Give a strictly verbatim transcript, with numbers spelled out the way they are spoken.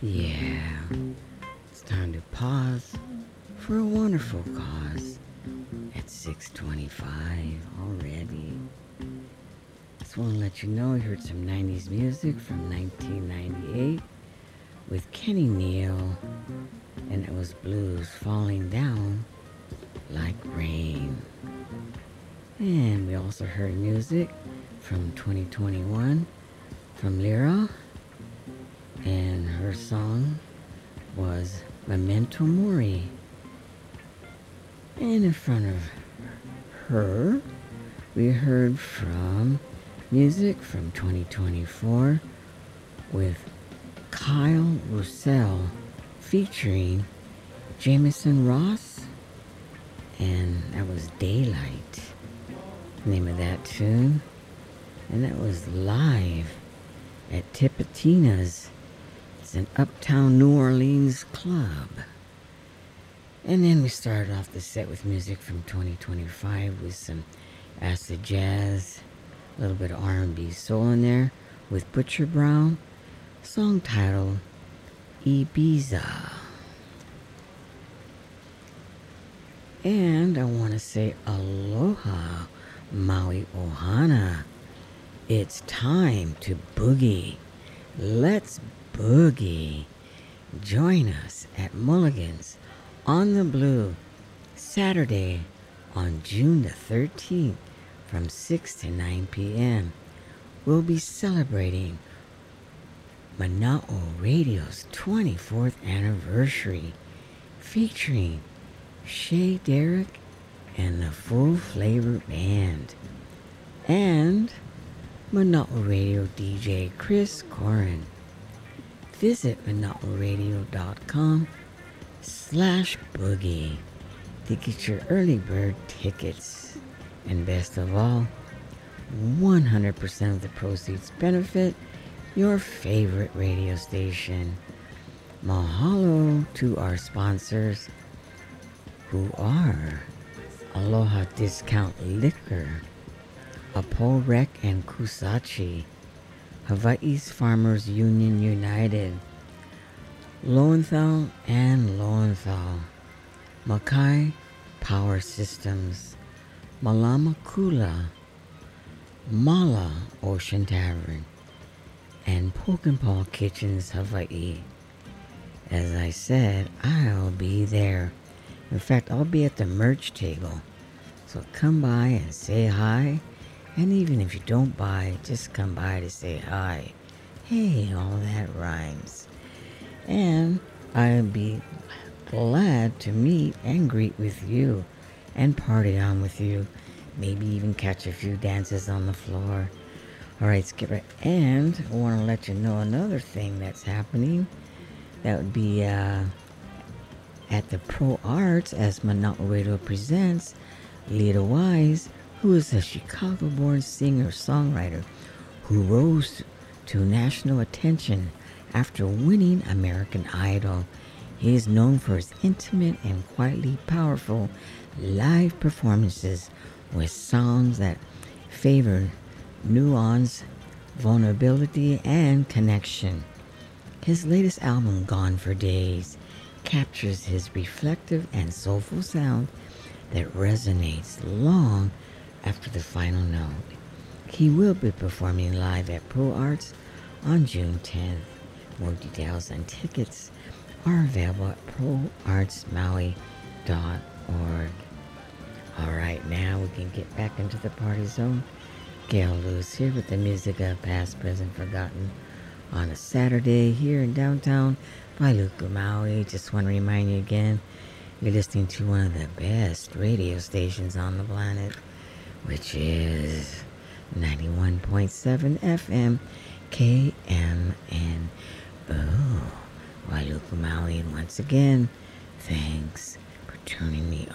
Yeah, it's time to pause for a wonderful cause at six twenty-five already. Just want to let you know I heard some nineties music from nineteen ninety-eight with Kenny Neal, and it was Blues Falling Down Like Rain. And we also heard music from twenty twenty-one from Lyra, and her song was Memento Mori. And in front of her, we heard from music from twenty twenty-four with Kyle Russell featuring Jameson Ross, and that was Daylight, name of that tune. And that was live at Tipitina's. It's an uptown New Orleans club. And then we started off the set with music from twenty twenty-five with some acid jazz, a little bit of R and B soul in there with Butcher Brown, song titled Ibiza. And I want to say aloha, Maui Ohana. It's time to boogie. Let's boogie. Join us at Mulligan's on the Blue Saturday on June the thirteenth from six to nine p.m. We'll be celebrating Mana'o Radio's twenty-fourth anniversary, featuring Shay Derrick and the Full Flavor Band, and Mana'o Radio D J Chris Corin. Visit mana'oradio.com slash boogie to get your early bird tickets. And best of all, one hundred percent of the proceeds benefit your favorite radio station. Mahalo to our sponsors, who are Aloha Discount Liquor, Apo Rec and Kusachi, Hawaii's Farmers Union United, Lowenthal and Lowenthal, Makai Power Systems, Malama Kula, Mala Ocean Tavern, and Poke and Paul Kitchens Hawaii. As I said, I'll be there. In fact, I'll be at the merch table. So come by and say hi. And even if you don't buy, just come by to say hi. Hey, all that rhymes. And I'll be glad to meet and greet with you and party on with you. Maybe even catch a few dances on the floor. All right, Skipper. And I want to let you know another thing that's happening. That would be uh, at the Pro Arts, as Mana'o Radio presents Lita Wise, who is a Chicago-born singer-songwriter who rose to national attention after winning American Idol. He is known for his intimate and quietly powerful live performances with songs that favor nuance, vulnerability, and connection. His latest album, Gone for Days, captures his reflective and soulful sound that resonates long after the final note. He will be performing live at Pro Arts on June tenth. More details and tickets are available at pro arts maui dot org. All right, now we can get back into the party zone. Gail Lewis here with the music of Past, Present, Forgotten on a Saturday here in downtown Wailuku, Maui. Just want to remind you again, you're listening to one of the best radio stations on the planet, which is ninety-one point seven F M K M N O Wailuku, Maui. And once again, thanks for tuning me